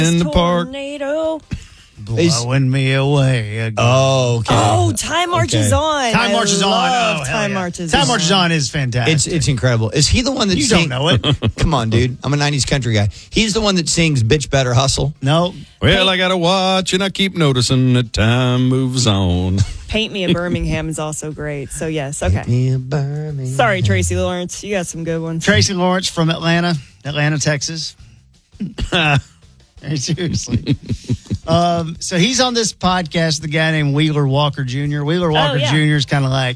in the park. Tornado. Blowing me away again. Oh, okay. Oh, Time Marches On. Time Marches On. Love Oh, Time yeah. Marches Time On. Marches On is fantastic. It's incredible. Is he the one that You sings? don't know it. Come on, dude. I'm a 90s country guy. He's the one that sings Bitch Better Hustle. No. Well, I got to watch, and I keep noticing that time moves on. Paint Me a Birmingham is also great. So, yes. Okay. Sorry, Tracy Lawrence. You got some good ones. Tracy Lawrence from Atlanta, Texas. Seriously. So he's on this podcast, the guy named Wheeler Walker Jr. Wheeler Walker yeah. Jr. is kind of like,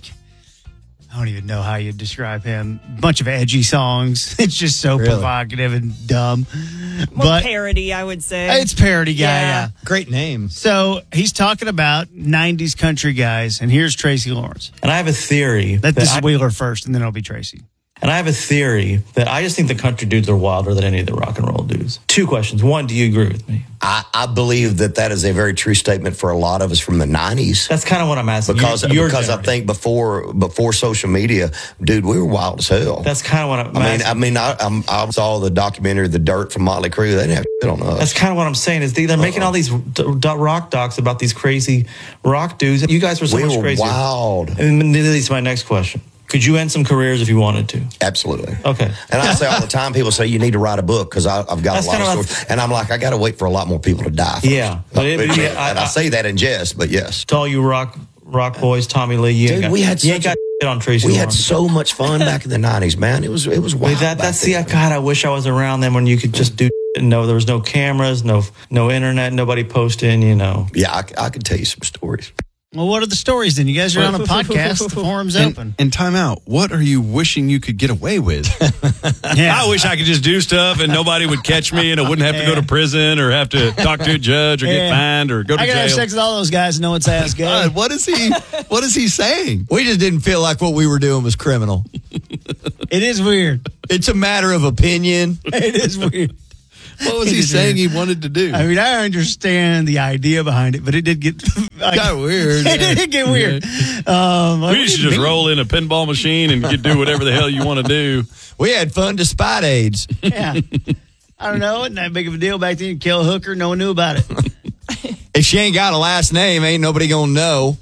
I don't even know how you describe him. Bunch of edgy songs. It's just so provocative and dumb. More parody, I would say. It's parody guy, yeah. Great name. So he's talking about 90s country guys, and here's Tracy Lawrence. And I have a theory. This is Wheeler first, and then it'll be Tracy. And I have a theory that I just think the country dudes are wilder than any of the rock and roll dudes. 2 questions. 1, do you agree with me? I believe that is a very true statement for a lot of us from the 90s. That's kind of what I'm asking. Because I think before social media, dude, we were wild as hell. That's kind of what I'm asking. I saw the documentary The Dirt from Motley Crue. They didn't have shit on us. That's kind of what I'm saying. Is they're making all these rock docs about these crazy rock dudes. You guys were so much crazier. Wild. And that leads to my next question. Could you end some careers if you wanted to? Absolutely. Okay. And I say all the time, people say you need to write a book because I've got a lot of stories. And I'm like, I got to wait for a lot more people to die first. Yeah. And I say that in jest, but yes. To all you rock boys, Tommy Lee, we had shit on Tracy We Lawrence. had so much fun back in the 90s, man. It was wild. God, I wish I was around then when you could just do and there was no cameras, no internet, nobody posting, Yeah, I could tell you some stories. Well, what are the stories then? You guys are on a podcast. The forum's open. And time out. What are you wishing you could get away with? I wish I could just do stuff and nobody would catch me and I wouldn't have to go to prison or have to talk to a judge or get fined or go to I gotta jail. have sex with all those guys and no one's ass gay. God, what is he saying? We just didn't feel like what we were doing was criminal. It is weird. It's a matter of opinion. It is weird. What was he saying he wanted to do? I mean, I understand the idea behind it, but it did get got weird. It did get weird. We should just roll in a pinball machine and you do whatever the hell you want to do. We had fun despite AIDS. Yeah. I don't know. It wasn't that big of a deal back then. You kill a hooker, no one knew about it. If she ain't got a last name, ain't nobody gonna know.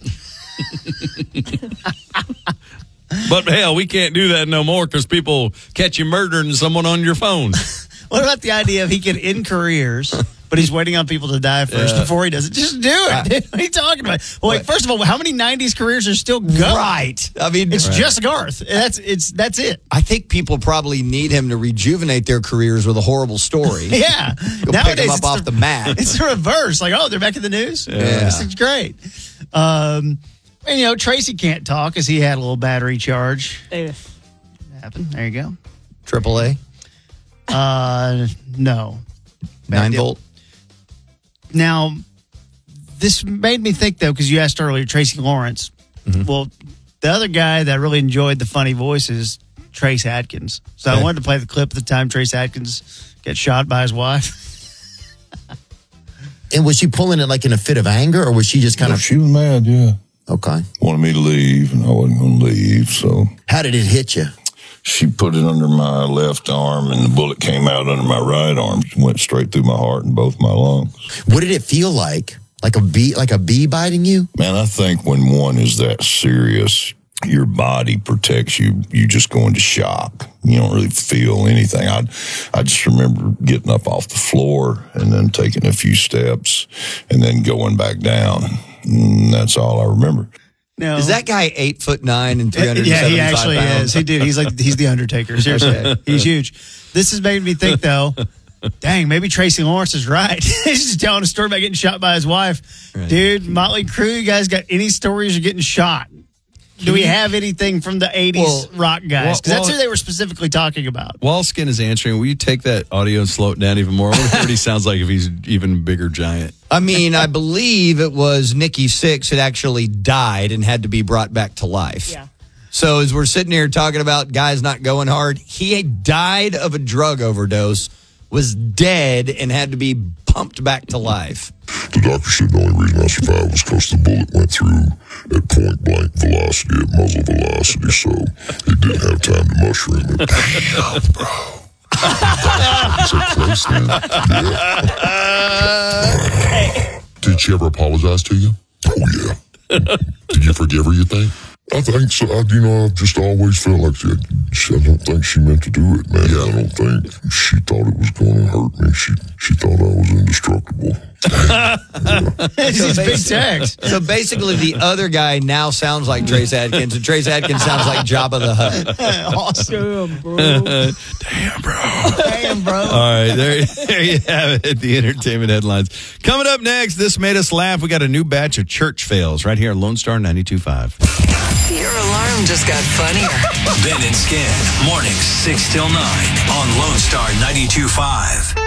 But hell, we can't do that no more because people catch you murdering someone on your phone. What about the idea of he could end careers, but he's waiting on people to die first before he does it? Just do it. What are you talking about? Well, wait, first of all, how many 90s careers are still going? Right. I mean, it's just Garth. That's it. I think people probably need him to rejuvenate their careers with a horrible story. Yeah. Nowadays, pick them up off the mat. It's the reverse. Like, they're back in the news? Yeah. This is great. And, Tracy can't talk because he had a little battery charge. Happened. There you go. AAA? No. 9-volt? Now, this made me think, though, because you asked earlier, Tracy Lawrence. Mm-hmm. Well, the other guy that really enjoyed the funny voice is Trace Adkins. So I wanted to play the clip of the time Trace Adkins got shot by his wife. And was she pulling it like in a fit of anger, or was she just kind of... She was mad, yeah. Okay. Wanted me to leave, and I wasn't going to leave, so... How did it hit you? She put it under my left arm, and the bullet came out under my right arm. It went straight through my heart and both my lungs. What did it feel like? Like a bee biting you? Man, I think when one is that serious, your body protects you. You just go into shock. You don't really feel anything. I just remember getting up off the floor and then taking a few steps and then going back down. And that's all I remember. No. Is that guy 8'9" and 375 Yeah, he actually pounds? is. He's the Undertaker. Seriously, he's huge. This has made me think, though. Dang, maybe Tracy Lawrence is right. He's just telling a story about getting shot by his wife. Right. Dude, Motley Crue, you guys got any stories of getting shot? Do we have anything from the 80s rock guys? Because that's who they were specifically talking about. While Skin is answering, will you take that audio and slow it down even more? I wonder what he sounds like if he's even bigger giant. I mean, I believe it was Nikki Sixx had actually died and had to be brought back to life. Yeah. So as we're sitting here talking about guys not going hard, he had died of a drug overdose, was dead, and had to be pumped back to life. The doctor said the only reason I survived was because the bullet went through at point blank velocity, at muzzle velocity, so he didn't have time to mushroom it. Damn, bro. He said, close then. Yeah. Did she ever apologize to you? Oh, yeah. Did you forgive her, you think? I think so. I've just always felt like I don't think she meant to do it, man. Yeah. I don't think she thought it was going to hurt me. She thought I was indestructible. It's big text. So basically, the other guy now sounds like Trace Adkins, and Trace Adkins sounds like Jabba the Hutt. Awesome, bro. Damn, bro. All right, there you have it, the entertainment headlines. Coming up next, this made us laugh. We got a new batch of church fails right here on Lone Star 92.5. Your alarm just got funnier. Ben and Skin, mornings 6 till 9 on Lone Star 92.5.